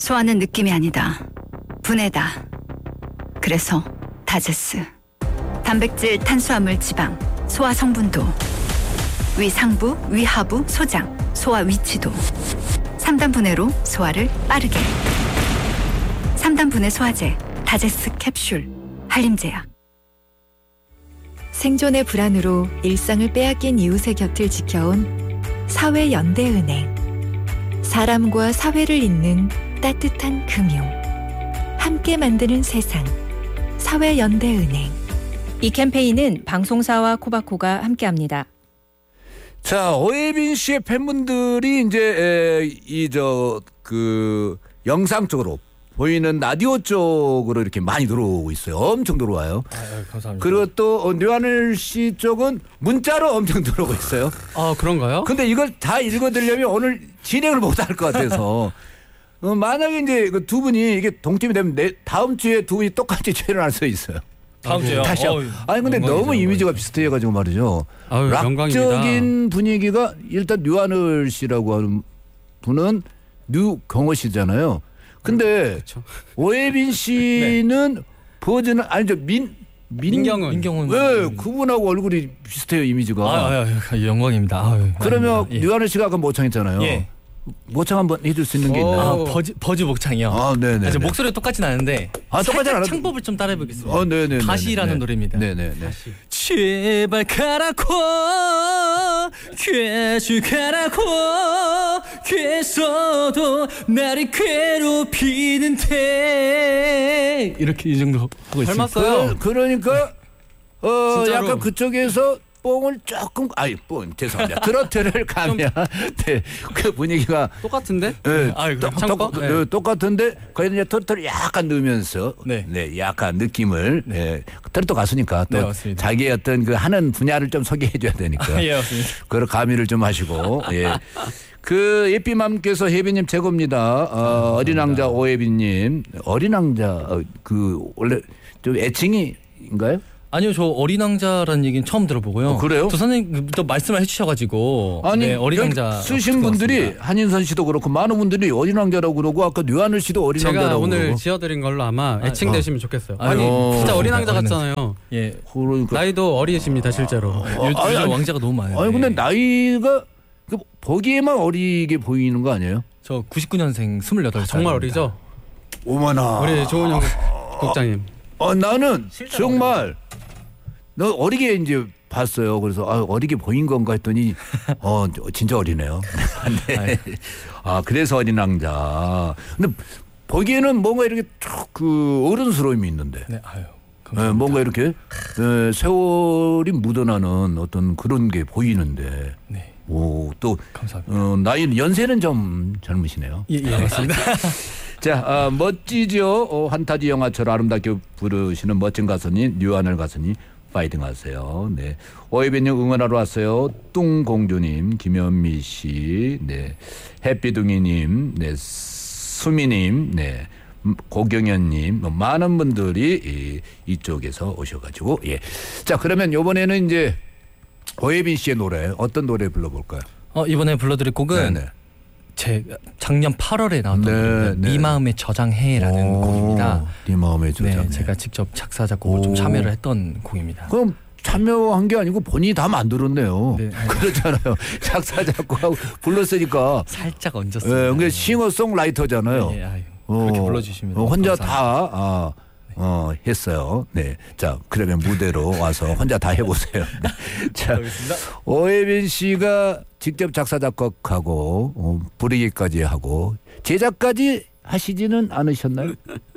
소화는 느낌이 아니다. 분해다. 그래서 다제스. 단백질, 탄수화물, 지방, 소화 성분도, 위 상부, 위 하부, 소장, 소화 위치도 3단 분해로 소화를 빠르게. 3단 분해 소화제 다제스 캡슐. 한림제약. 생존의 불안으로 일상을 빼앗긴 이웃의 곁을 지켜온 사회연대은행. 사람과 사회를 잇는 따뜻한 금융. 함께 만드는 세상. 사회연대은행. 이 캠페인은 방송사와 코바코가 함께합니다. 자, 오예빈 씨의 팬분들이 이제 영상 쪽으로 보이는 라디오 쪽으로 이렇게 많이 들어오고 있어요. 엄청 들어와요. 감사합니다. 그리고 또 류하늘 씨 쪽은 문자로 엄청 들어오고 있어요. 아, 그런가요? 근데 이걸 다 읽어드리려면 오늘 진행을 못할 것 같아서 만약에 이제 그 두 분이 이게 동팀이 되면 다음 주에 두 분이 똑같이 출연할 수 있어요. 다음 주에요? 다시 아니 근데 너무 이미지가 비슷해가지고 말이죠. 락적인 분위기가 일단 류하늘 씨라고 하는 분은 류경호 씨잖아요. 근데 그쵸. 오예빈 씨는 네. 버전은 아니죠. 민경훈. 네, 그분하고 얼굴이 비슷해요, 이미지가. 영광입니다. 그러면 예. 류하늘 씨가 아까 모창했잖아요. 예. 모창 한번 해줄 수 있는 게 있나요? 버즈 목창이요. 아, 네네. 목소리가 똑같진 않은데. 똑같지 않아요? 창법을 좀 따라해보겠습니다. 네네. 다시라는 노래입니다. 네네. 제발 가라고, 괴주 가라고, 괴서도 나를 괴롭히는데. 이렇게 이 정도 하고 있습니다. 닮았어요. 그러니까 약간 그쪽에서 뽕을 조금 죄송합니다. 트로트를 가면 네, 그 분위기가 똑같은데? 네, 똑같은데 거기는 이제 트로트를 약간 넣으면서 네, 약간 느낌을 트로트 가수니까 또 자기의 어떤 그 하는 분야를 좀 소개해 줘야 되니까. 예, 맞습니다. 그런 가미를 좀 하시고 예. 그 예삐맘께서 혜빈님 최고입니다. 어린 왕자 오예빈님 어린 왕자 그 원래 좀 애칭이인가요? 아니요, 저 어린 왕자라는 얘기는 처음 들어보고요. 그래요? 또 선생님부터 말씀을 해주셔가지고 아니 어린 왕자 쓰신 분들이 한인선 씨도 그렇고 많은 분들이 어린 왕자라고 그러고 아까 류하늘 씨도 어린 왕자라고 제가 오늘 그러고. 지어드린 걸로 아마 애칭되시면 좋겠어요. 아니 진짜 어린 왕자 같잖아요. 예, 그러니까. 나이도 어리십니다 실제로. 요즘 왕자가 너무 많아요. 아니 근데 나이가 보기에만 어리게 보이는 거 아니에요? 저 99년생 28살. 정말 어리죠? 오마나. 우리 조은영 국장님. 나는 정말 너 어리게 이제 봤어요. 그래서 어리게 보인 건가 했더니 진짜 어리네요. 네. 그래서 어린 왕자. 근데 보기에는 뭔가 이렇게 쭉 그 어른스러움이 있는데. 네, 뭔가 이렇게 세월이 묻어나는 어떤 그런 게 보이는데. 네. 또 감사합니다. 나이는 연세는 좀 젊으시네요. 예, 맞습니다. 자, 멋지죠. 환타지 영화처럼 아름답게 부르시는 멋진 가수님 류하늘 가수님 파이팅 하세요. 네. 오예빈님 응원하러 왔어요. 뚱공주님, 김현미 씨, 네. 햇비둥이님, 네. 수미님, 네. 고경현님, 많은 분들이 이쪽에서 오셔가지고, 예. 자, 그러면 이번에는 이제 오예빈 씨의 노래, 어떤 노래 불러볼까요? 이번에 불러드릴 곡은 네네. 제 작년 8월에 나왔던 곡입니다. 네 마음의 저장해라는 곡입니다. 네 마음의 저장해. 네, 제가 직접 작사 작곡을 좀 참여를 했던 곡입니다. 그럼 참여한 게 아니고 본인이 다 만들었네요. 네. 그렇잖아요. 작사 작곡하고 불렀으니까 살짝 얹었어요. 네, 그게 싱어송라이터잖아요. 네, 그렇게 불러주시면 혼자 감사합니다. 다 했어요. 네, 자 그러면 무대로 와서 혼자 다 해보세요. 네. 자, 오예빈 씨가 직접 작사 작곡하고 부르기까지 하고 제작까지 하시지는 않으셨나요?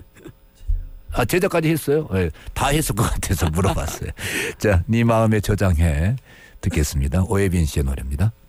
제작까지 했어요? 네, 다 했을 것 같아서 물어봤어요. 자, 네 마음에 저장해 듣겠습니다. 오예빈 씨의 노래입니다.